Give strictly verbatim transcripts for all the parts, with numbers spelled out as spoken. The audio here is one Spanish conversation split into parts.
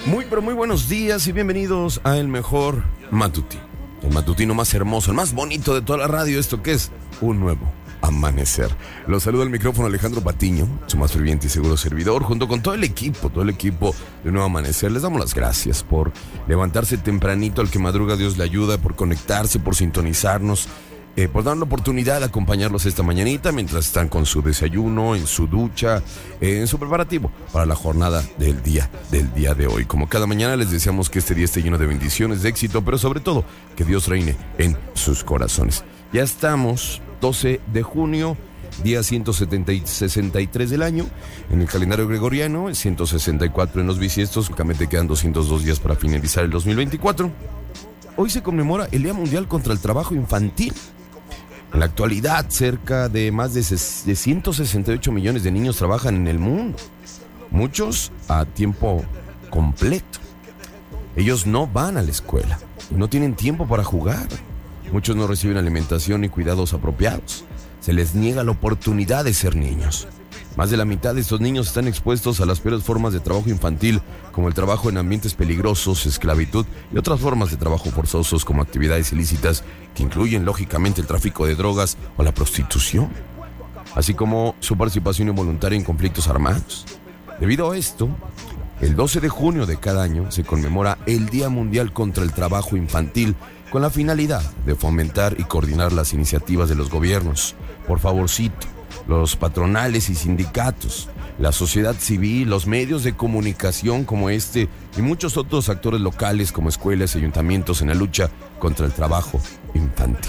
Muy, pero muy buenos días y bienvenidos a el mejor matutino. El matutino más hermoso, el más bonito de toda la radio. Esto que es un nuevo amanecer. Los saluda al micrófono Alejandro Patiño, su más ferviente y seguro servidor, junto con todo el equipo, todo el equipo de Un Nuevo Amanecer. Les damos las gracias por levantarse tempranito, al que madruga Dios le ayuda, por conectarse, por sintonizarnos, eh, por dar la oportunidad de acompañarlos esta mañanita mientras están con su desayuno, en su ducha, eh, en su preparativo para la jornada del día, del día de hoy. Como cada mañana les deseamos que este día esté lleno de bendiciones, de éxito, pero sobre todo que Dios reine en sus corazones. Ya estamos doce de junio, día ciento sesenta y tres del año en el calendario gregoriano, el ciento sesenta y cuatro en los bisiestos. Únicamente quedan doscientos dos días para finalizar el dos mil veinticuatro. Hoy se conmemora el Día Mundial contra el Trabajo Infantil. En la actualidad, cerca de más de ciento sesenta y ocho millones de niños trabajan en el mundo, muchos a tiempo completo. Ellos no van a la escuela y no tienen tiempo para jugar. Muchos no reciben alimentación ni cuidados apropiados. Se les niega la oportunidad de ser niños. Más de la mitad de estos niños están expuestos a las peores formas de trabajo infantil, como el trabajo en ambientes peligrosos, esclavitud y otras formas de trabajo forzosos, como actividades ilícitas que incluyen lógicamente el tráfico de drogas o la prostitución, así como su participación involuntaria en conflictos armados. Debido a esto, el doce de junio de cada año se conmemora el Día Mundial contra el Trabajo Infantil, con la finalidad de fomentar y coordinar las iniciativas de los gobiernos, por favorcito, los patronales y sindicatos, la sociedad civil, los medios de comunicación como este y muchos otros actores locales como escuelas y ayuntamientos en la lucha contra el trabajo infantil.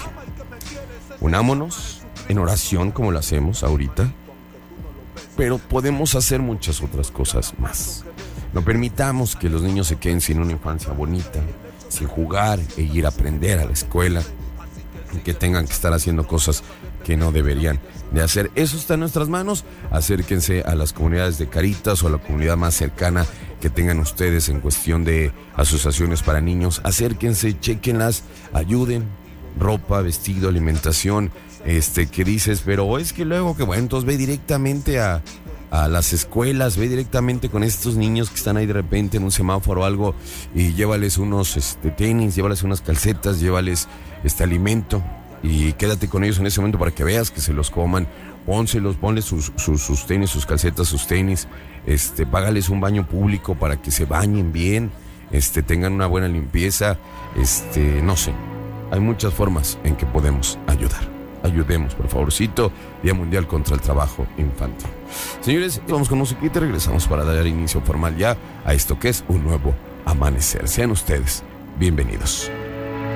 Unámonos en oración como lo hacemos ahorita, pero podemos hacer muchas otras cosas más. No permitamos que los niños se queden sin una infancia bonita, sin jugar e ir a aprender a la escuela, y que tengan que estar haciendo cosas que no deberían de hacer. Eso está en nuestras manos. Acérquense a las comunidades de Caritas o a la comunidad más cercana que tengan ustedes en cuestión de asociaciones para niños. Acérquense, chéquenlas, ayuden, ropa, vestido, alimentación, este, que dices, pero es que luego que bueno, entonces ve directamente a a las escuelas, ve directamente con estos niños que están ahí de repente en un semáforo o algo y llévales unos este, tenis, llévales unas calcetas, llévales este alimento y quédate con ellos en ese momento para que veas que se los coman. Pónselos, ponles sus, sus, sus tenis, sus calcetas, sus tenis, este, págales un baño público para que se bañen bien, este, tengan una buena limpieza, este, no sé, hay muchas formas en que podemos ayudar. Ayudemos, por favorcito. Día Mundial contra el Trabajo Infantil. Señores, vamos con musiquita y regresamos para dar inicio formal ya a esto que es Un Nuevo Amanecer. Sean ustedes bienvenidos.